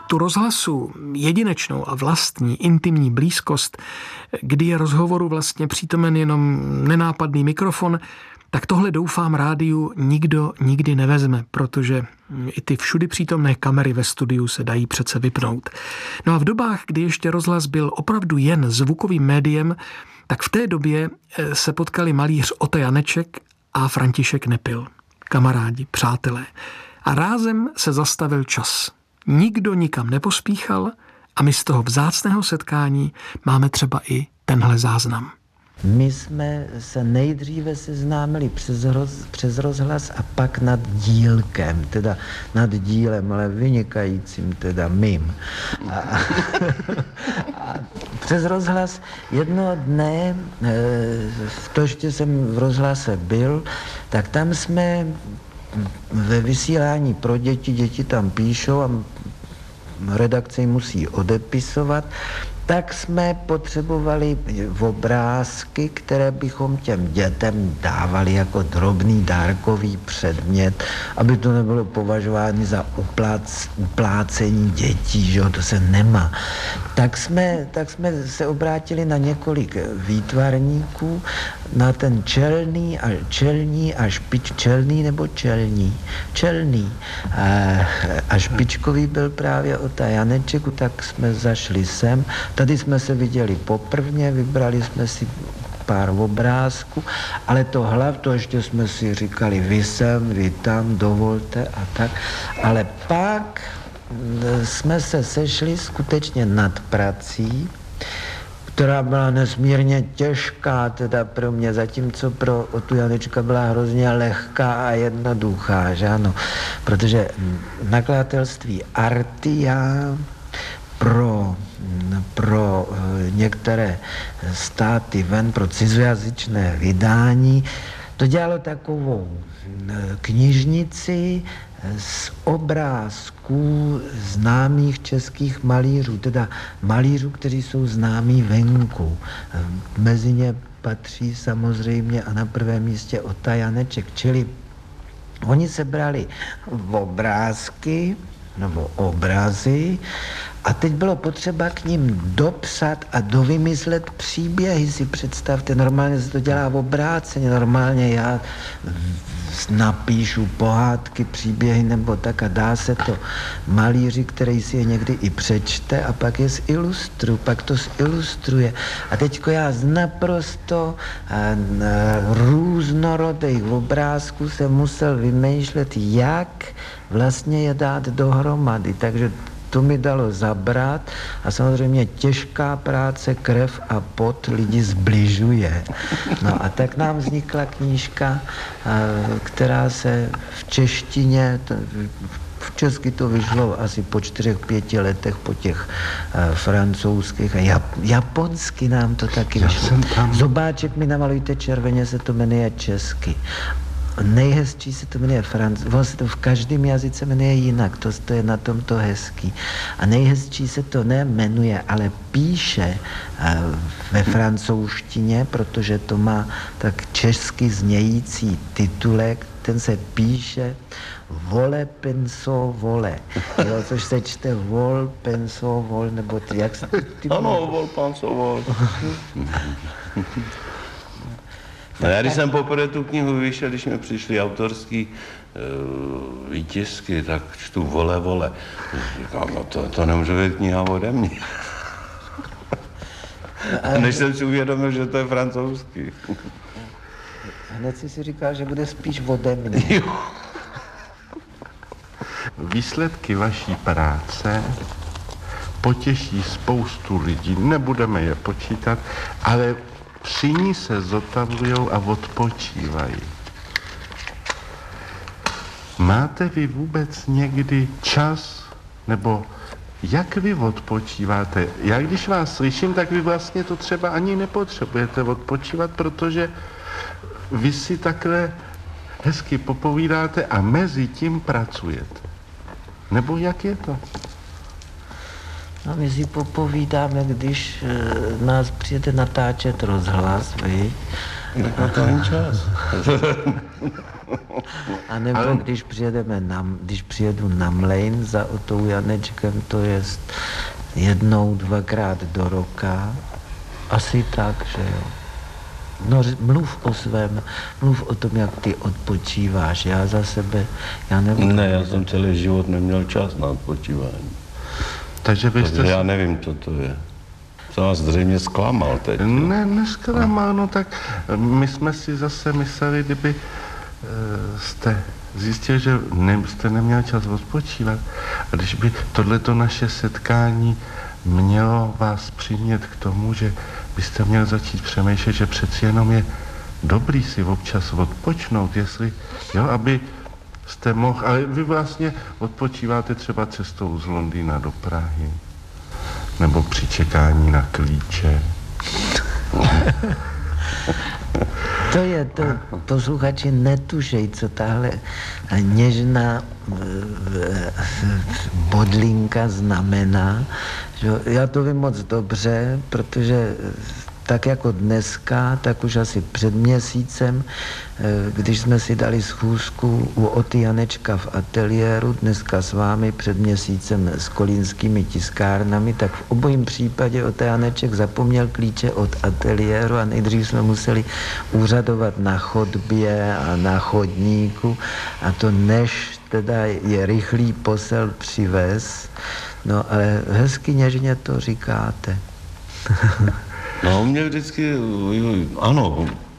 tu rozhlasu jedinečnou a vlastní intimní blízkost, kdy je rozhovoru vlastně přítomen jenom nenápadný mikrofon, tak tohle doufám rádiu nikdo nikdy nevezme, protože i ty všudy přítomné kamery ve studiu se dají přece vypnout. No a v dobách, kdy ještě rozhlas byl opravdu jen zvukovým médiem, tak v té době se potkali malíř Ota Janeček a František Nepil. Kamarádi, přátelé. A rázem se zastavil čas. Nikdo nikam nepospíchal a my z toho vzácného setkání máme třeba i tenhle záznam. My jsme se nejdříve seznámili přes rozhlas a pak nad dílkem, teda nad dílem, ale vynikajícím, teda mým. A přes rozhlas jednoho dne, to ještě jsem v rozhlase byl, tak tam jsme ve vysílání pro děti tam píšou a redakce jim musí odepisovat, tak jsme potřebovali obrázky, které bychom těm dětem dávali jako drobný dárkový předmět, aby to nebylo považováno za uplácení dětí, že jo, to se nemá. Tak jsme se obrátili na několik výtvarníků, na ten čelný čelný. A špičkový byl právě Ota Janeček, tak jsme zašli sem. Tady jsme se viděli poprvně, vybrali jsme si pár obrázků, ale to ještě jsme si říkali, vy sem, vy tam, dovolte a tak. Ale pak jsme se sešli skutečně nad prací, která byla nesmírně těžká, teda pro mě, zatímco pro Otu Janečka byla hrozně lehká a jednoduchá, že ano, protože nakladatelství Artia pro některé státy ven, pro cizojazyčné vydání, to dělalo takovou knižnici z obrázků známých českých malířů, teda malířů, kteří jsou známí venku. Mezi ně patří samozřejmě a na prvém místě Ota Janeček, čili oni sebrali obrázky nebo obrazy a teď bylo potřeba k ním dopsat a dovymyslet příběhy, si představte. Normálně se to dělá v obráceně, normálně já napíšu pohádky, příběhy nebo tak a dá se to malíři, který si je někdy i přečte a pak je pak to zilustruje. A teďko já z naprosto různorodých obrázků jsem musel vymýšlet, jak vlastně je dát dohromady. Takže to mi dalo zabrat a samozřejmě těžká práce, krev a pot lidi zbližuje. No a tak nám vznikla knížka, která se v češtině, v česky to vyšlo asi po 4-5 letech po těch francouzských a japonsky nám to taky vyšlo. Zobáček mi namalujte červeně, se to jmenuje česky. Nejhezčí se to jmenuje ono se to v každém jazyce jmenuje jinak, to je na tom to hezký. A nejhezčí se to nejmenuje, ale píše ve francouzštině, protože to má tak česky znějící titulek, ten se píše Vole, penso, vole. Jo, což se čte vol, penso, vol, nebo jak se ty... Ano, vol, penso, vol. No já když jsem poprvé tu knihu vyšel, když mi přišly autorský výtisky, tak čtu vole. Říkám, no to nemůže být kniha ode mě. Než jsem si uvědomil, že to je francouzský. Hned si říkal, že bude spíš ode mě. Výsledky vaší práce potěší spoustu lidí, nebudeme je počítat, ale při ní se zotavujou a odpočívají. Máte vy vůbec někdy čas, nebo jak vy odpočíváte? Já když vás slyším, tak vy vlastně to třeba ani nepotřebujete odpočívat, protože vy si takhle hezky popovídáte a mezi tím pracujete. Nebo jak je to? No, my si popovídáme, když nás přijete natáčet rozhlas, vy. Tak na to není čas. A nebo když přijedu na Mlejn za Otou Janečkem, to je jednou, dvakrát do roka, asi tak, že jo. No, mluv o tom, jak ty odpočíváš. Já za sebe, já nebudu... Ne, já jsem celý život neměl čas na odpočívání. Takže já nevím, co to je. To vás zřejmě zklamal teď. Ne, nesklamal, no tak my jsme si zase mysleli, kdyby jste zjistil, že jste neměl čas odpočívat a když by tohleto naše setkání mělo vás přimět k tomu, že byste měl začít přemýšlet, že přeci jenom je dobrý si občas odpočnout, jestli, jo, aby jste mohl, ale vy vlastně odpočíváte třeba cestou z Londýna do Prahy, nebo při čekání na klíče. To je to, posluchači netušej, co tahle něžná bodlinka znamená. Že já to vím moc dobře, protože tak jako dneska, tak už asi před měsícem, když jsme si dali schůzku u Oty Janečka v ateliéru, dneska s vámi před měsícem s kolínskými tiskárnami, tak v obojím případě Ota Janeček zapomněl klíče od ateliéru a nejdřív jsme museli úřadovat na chodbě a na chodníku a to než teda je rychlý posel přivez. No ale hezky něžně to říkáte. No, mě vždycky, ano,